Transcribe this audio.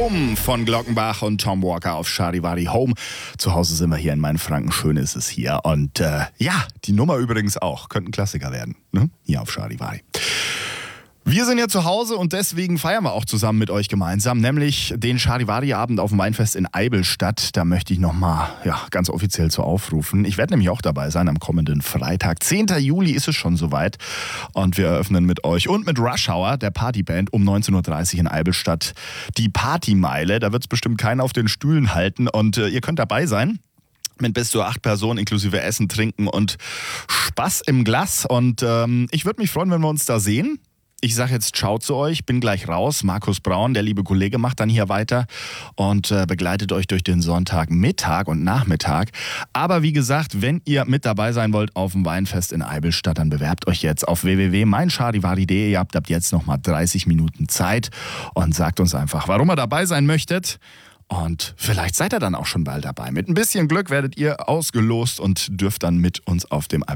Home von Glockenbach und Tom Walker auf Charivari Home. Zu Hause sind wir hier in Mainfranken. Schön ist es hier. Und ja, die Nummer übrigens auch. Könnte ein Klassiker werden, ne? Hier auf Charivari. Wir sind ja zu Hause und deswegen feiern wir auch zusammen mit euch gemeinsam, nämlich den Charivari-Abend auf dem Weinfest in Eidelstadt. Da möchte ich nochmal ganz offiziell zu aufrufen. Ich werde nämlich auch dabei sein am kommenden Freitag. 10. Juli ist es schon soweit und wir eröffnen mit euch und mit Rush Hour, der Partyband, um 19.30 Uhr in Eidelstadt die Partymeile. Da wird es bestimmt keinen auf den Stühlen halten und ihr könnt dabei sein. Mit bis zu 8 Personen inklusive Essen, Trinken und Spaß im Glas. Und ich würde mich freuen, wenn wir uns da sehen. Ich sage jetzt Ciao zu euch, bin gleich raus. Markus Braun, der liebe Kollege, macht dann hier weiter und begleitet euch durch den Sonntagmittag und Nachmittag. Aber wie gesagt, wenn ihr mit dabei sein wollt auf dem Weinfest in Eidelstadt, dann bewerbt euch jetzt auf www.meincharivari.de. Ihr habt ab jetzt nochmal 30 Minuten Zeit und sagt uns einfach, warum ihr dabei sein möchtet. Und vielleicht seid ihr dann auch schon bald dabei. Mit ein bisschen Glück werdet ihr ausgelost und dürft dann mit uns auf dem